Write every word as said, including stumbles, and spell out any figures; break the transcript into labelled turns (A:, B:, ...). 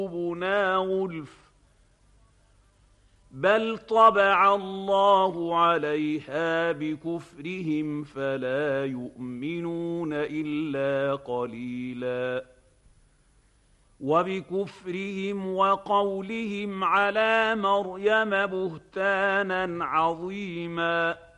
A: قلوبنا غلف بل طبع الله عليها بكفرهم فلا يؤمنون إلا قليلا وبكفرهم وقولهم على مريم بهتانا عظيما